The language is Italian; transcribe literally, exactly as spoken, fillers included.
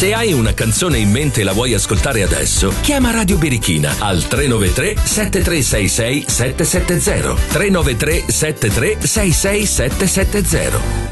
Se hai una canzone in mente e la vuoi ascoltare adesso, chiama Radio Birichina al tre nove tre sette tre sei sei sette sette zero tre nove tre sette tre sei sei sette sette zero.